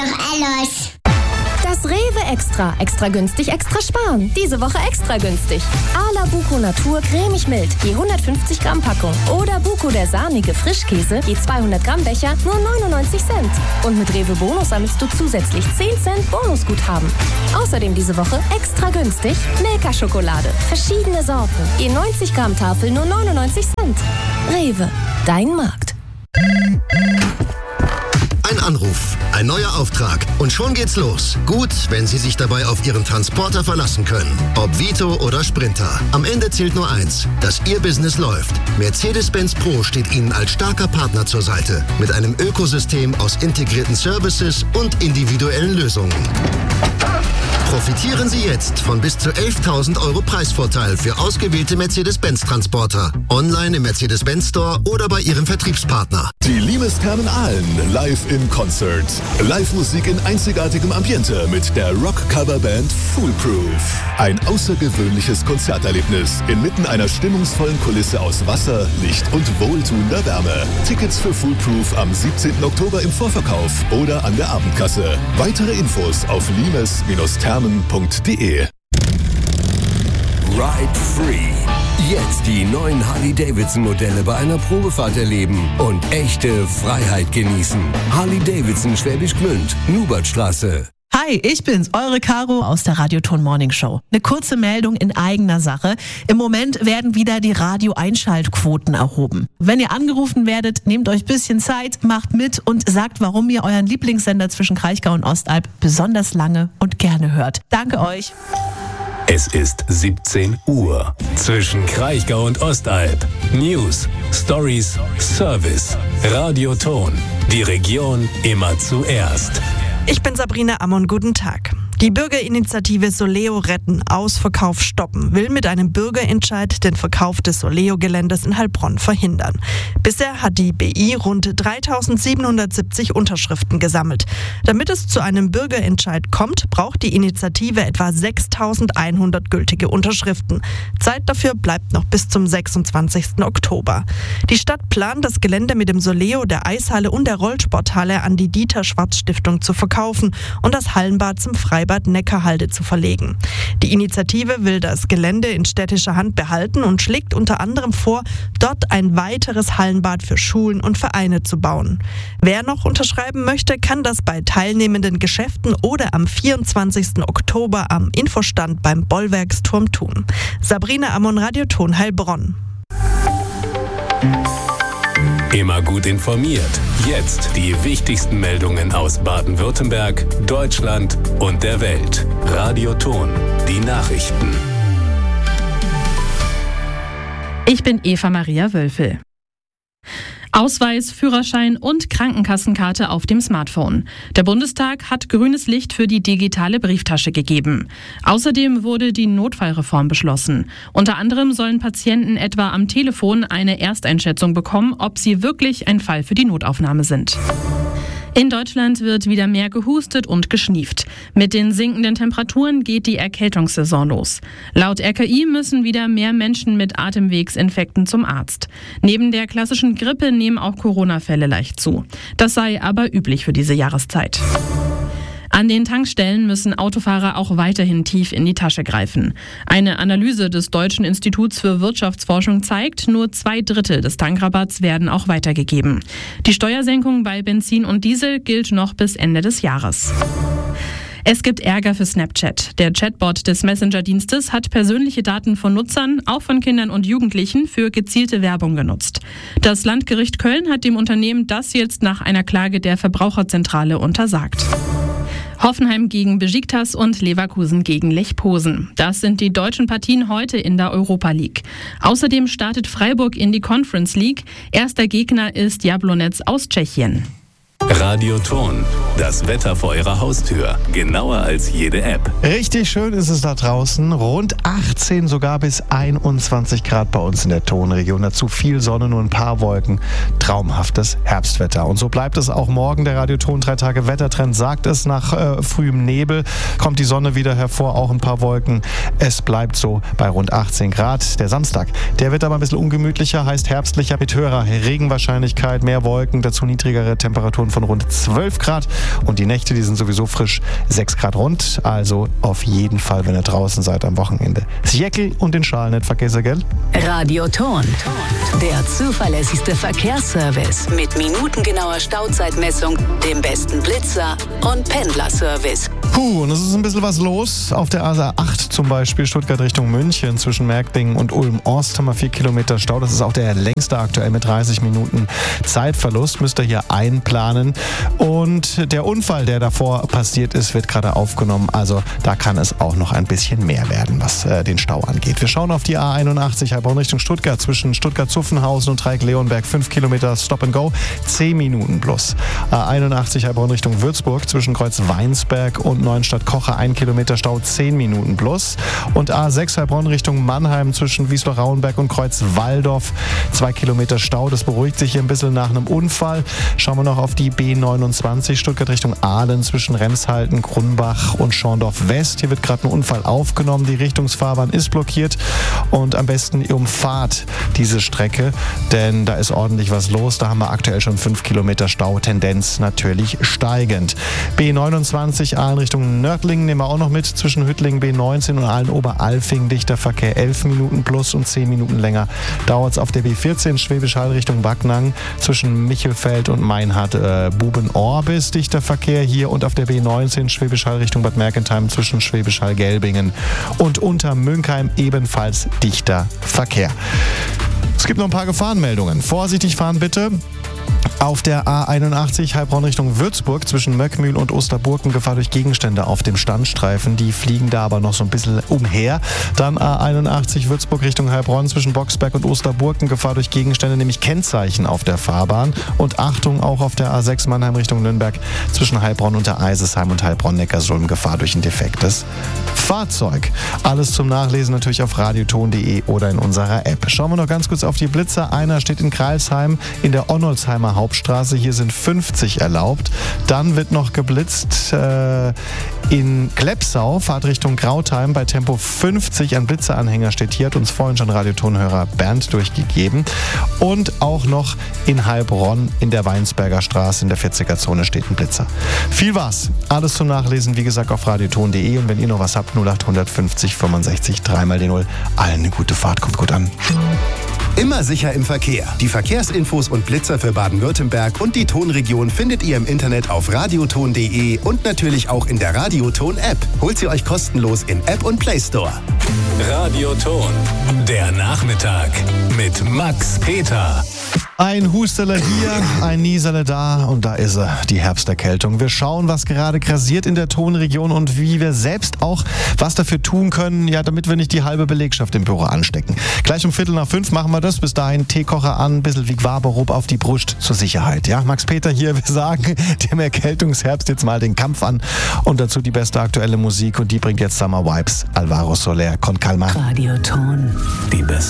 Alles. Das Rewe Extra. Extra günstig, extra sparen. Diese Woche extra günstig. Ala Buko Natur cremig mild, je 150 Gramm Packung. Oder Buko der sahnige Frischkäse, je 200 Gramm Becher, nur 99 Cent. Und mit Rewe Bonus sammelst du zusätzlich 10 Cent Bonusguthaben. Außerdem diese Woche extra günstig Milka-Schokolade. Verschiedene Sorten, je 90 Gramm Tafel, nur 99 Cent. Rewe, dein Markt. Ein Anruf, ein neuer Auftrag und schon geht's los. Gut, wenn Sie sich dabei auf Ihren Transporter verlassen können. Ob Vito oder Sprinter. Am Ende zählt nur eins, dass Ihr Business läuft. Mercedes-Benz Pro steht Ihnen als starker Partner zur Seite. Mit einem Ökosystem aus integrierten Services und individuellen Lösungen. Profitieren Sie jetzt von bis zu 11.000 € Preisvorteil für ausgewählte Mercedes-Benz-Transporter. Online im Mercedes-Benz Store oder bei Ihrem Vertriebspartner. Die Limes Thermen Aalen live in Concert. Live-Musik in einzigartigem Ambiente mit der Rock-Cover-Band Foolproof. Ein außergewöhnliches Konzerterlebnis inmitten einer stimmungsvollen Kulisse aus Wasser, Licht und wohltuender Wärme. Tickets für Foolproof am 17. Oktober im Vorverkauf oder an der Abendkasse. Weitere Infos auf limes-thermen.de. Ride Free. Jetzt die neuen Harley-Davidson-Modelle bei einer Probefahrt erleben und echte Freiheit genießen. Harley-Davidson Schwäbisch Gmünd, Nubertstraße. Hi, ich bin's, eure Caro aus der Radioton Morning Show. Eine kurze Meldung in eigener Sache. Im Moment werden wieder die Radio-Einschaltquoten erhoben. Wenn ihr angerufen werdet, nehmt euch ein bisschen Zeit, macht mit und sagt, warum ihr euren Lieblingssender zwischen Kraichgau und Ostalb besonders lange und gerne hört. Danke euch. Es ist 17 Uhr. Zwischen Kraichgau und Ostalb. News, Stories, Service. Radioton. Die Region immer zuerst. Ich bin Sabrina Ammon, guten Tag. Die Bürgerinitiative Soleo retten, Ausverkauf stoppen, will mit einem Bürgerentscheid den Verkauf des Soleo-Geländes in Heilbronn verhindern. Bisher hat die BI rund 3.770 Unterschriften gesammelt. Damit es zu einem Bürgerentscheid kommt, braucht die Initiative etwa 6.100 gültige Unterschriften. Zeit dafür bleibt noch bis zum 26. Oktober. Die Stadt plant, das Gelände mit dem Soleo, der Eishalle und der Rollsporthalle an die Dieter-Schwarz-Stiftung zu verkaufen und das Hallenbad zum Freibad Neckarhalde zu verlegen. Die Initiative will das Gelände in städtischer Hand behalten und schlägt unter anderem vor, dort ein weiteres Hallenbad für Schulen und Vereine zu bauen. Wer noch unterschreiben möchte, kann das bei teilnehmenden Geschäften oder am 24. Oktober am Infostand beim Bollwerksturm tun. Sabrina Ammon, Radioton Heilbronn. Immer gut informiert. Jetzt die wichtigsten Meldungen aus Baden-Württemberg, Deutschland und der Welt. Radioton, die Nachrichten. Ich bin Eva Maria Wölfel. Ausweis, Führerschein und Krankenkassenkarte auf dem Smartphone. Der Bundestag hat grünes Licht für die digitale Brieftasche gegeben. Außerdem wurde die Notfallreform beschlossen. Unter anderem sollen Patienten etwa am Telefon eine Ersteinschätzung bekommen, ob sie wirklich ein Fall für die Notaufnahme sind. In Deutschland wird wieder mehr gehustet und geschnieft. Mit den sinkenden Temperaturen geht die Erkältungssaison los. Laut RKI müssen wieder mehr Menschen mit Atemwegsinfekten zum Arzt. Neben der klassischen Grippe nehmen auch Corona-Fälle leicht zu. Das sei aber üblich für diese Jahreszeit. An den Tankstellen müssen Autofahrer auch weiterhin tief in die Tasche greifen. Eine Analyse des Deutschen Instituts für Wirtschaftsforschung zeigt, nur 2/3 des Tankrabatts werden auch weitergegeben. Die Steuersenkung bei Benzin und Diesel gilt noch bis Ende des Jahres. Es gibt Ärger für Snapchat. Der Chatbot des Messenger-Dienstes hat persönliche Daten von Nutzern, auch von Kindern und Jugendlichen, für gezielte Werbung genutzt. Das Landgericht Köln hat dem Unternehmen das jetzt nach einer Klage der Verbraucherzentrale untersagt. Hoffenheim gegen Besiktas und Leverkusen gegen Lech Posen. Das sind die deutschen Partien heute in der Europa League. Außerdem startet Freiburg in die Conference League. Erster Gegner ist Jablonec aus Tschechien. Radioton, das Wetter vor Ihrer Haustür. Genauer als jede App. Richtig schön ist es da draußen. Rund 18, sogar bis 21 Grad bei uns in der Tonregion. Dazu viel Sonne, nur ein paar Wolken. Traumhaftes Herbstwetter. Und so bleibt es auch morgen. Der Radioton 3 Tage Wettertrend sagt es. Nach frühem Nebel kommt die Sonne wieder hervor, auch ein paar Wolken. Es bleibt so bei rund 18 Grad. Der Samstag, der wird aber ein bisschen ungemütlicher, heißt herbstlicher mit höherer Regenwahrscheinlichkeit, mehr Wolken, dazu niedrigere Temperaturen von rund 12 Grad. Und die Nächte, die sind sowieso frisch, 6 Grad rund. Also auf jeden Fall, wenn ihr draußen seid am Wochenende. Das Jäckel und den Schal nicht vergessen, gell? Radio Ton. Der zuverlässigste Verkehrsservice mit minutengenauer Stauzeitmessung, dem besten Blitzer und Pendlerservice. Und es ist ein bisschen was los. Auf der A8 zum Beispiel, Stuttgart Richtung München, zwischen Merkbingen und Ulm-Ost haben wir 4 Kilometer Stau. Das ist auch der längste aktuell mit 30 Minuten Zeitverlust. Müsst ihr hier einplanen. Und der Unfall, der davor passiert ist, wird gerade aufgenommen. Also da kann es auch noch ein bisschen mehr werden, was den Stau angeht. Wir schauen auf die A81 Heilbronn Richtung Stuttgart, zwischen Stuttgart-Zuffenhausen und Dreieck-Leonberg, 5 Kilometer Stop and Go, 10 Minuten plus. A81 Heilbronn Richtung Würzburg, zwischen Kreuz Weinsberg und Neuenstadt-Kocher, 1 Kilometer Stau, 10 Minuten plus. Und A6 Heilbronn Richtung Mannheim, zwischen Wiesloch-Rauenberg und Kreuz Walldorf, 2 Kilometer Stau. Das beruhigt sich hier ein bisschen nach einem Unfall. Schauen wir noch auf die B29 Stuttgart Richtung Aalen, zwischen Remshalden, Grunbach und Schorndorf West. Hier wird gerade ein Unfall aufgenommen. Die Richtungsfahrbahn ist blockiert und am besten ihr umfahrt diese Strecke, denn da ist ordentlich was los. Da haben wir aktuell schon 5 Kilometer Stau, Tendenz natürlich steigend. B29 Aalen Richtung Nördlingen nehmen wir auch noch mit, zwischen Hüttlingen B19 und Aalen-Oberalfing dichter Verkehr, 11 Minuten plus und 10 Minuten länger dauert es auf der B14 Schwäbisch Hall Richtung Backnang, zwischen Michelfeld und Meinhard Bubenorbis dichter Verkehr hier, und auf der B19 Schwäbisch Hall Richtung Bad Mergentheim, zwischen Schwäbisch Hall Gelbingen und Untermünkheim ebenfalls dichter Verkehr. Es gibt noch ein paar Gefahrenmeldungen. Vorsichtig fahren bitte. Auf der A81 Heilbronn Richtung Würzburg, zwischen Möckmühl und Osterburken, Gefahr durch Gegenstände auf dem Standstreifen. Die fliegen da aber noch so ein bisschen umher. Dann A81 Würzburg Richtung Heilbronn, zwischen Boxberg und Osterburken, Gefahr durch Gegenstände, nämlich Kennzeichen auf der Fahrbahn. Und Achtung, auch auf der A6 Mannheim Richtung Nürnberg, zwischen Heilbronn und der Eisesheim und Heilbronn-Neckarsulm, Gefahr durch ein defektes Fahrzeug. Alles zum Nachlesen natürlich auf radioton.de oder in unserer App. Schauen wir noch ganz kurz auf die Blitzer. Einer steht in Kreilsheim in der Onnolsheimer Hauptstraße. Hier sind 50 erlaubt. Dann wird noch geblitzt in Klepsau, Fahrt Richtung Krautheim bei Tempo 50. Ein Blitzeranhänger steht hier, hat uns vorhin schon Radiotonhörer Bernd durchgegeben. Und auch noch in Heilbronn in der Weinsberger Straße in der 40er-Zone steht ein Blitzer. Viel war's. Alles zum Nachlesen, wie gesagt, auf radioton.de. Und wenn ihr noch was habt, 0850 65 3 die 0. Allen eine gute Fahrt, kommt gut an. Immer sicher im Verkehr. Die Verkehrsinfos und Blitzer für Baden-Württemberg und die Tonregion findet ihr im Internet auf radioton.de und natürlich auch in der Radioton-App. Holt sie euch kostenlos in App und Play Store. Radioton, der Nachmittag mit Max Peter. Ein Husterle hier, ein Nieserle da und da ist er, die Herbsterkältung. Wir schauen, was gerade grassiert in der Tonregion und wie wir selbst auch was dafür tun können, ja, damit wir nicht die halbe Belegschaft im Büro anstecken. Gleich um 4:45 machen wir das. Bis dahin Teekocher an, ein bisschen wie Quaberup auf die Brust zur Sicherheit. Ja, Max Peter hier, wir sagen dem Erkältungsherbst jetzt mal den Kampf an und dazu die beste aktuelle Musik und die bringt jetzt Summer Vibes. Alvaro Soler, Con Calma. Radio Ton. Die beste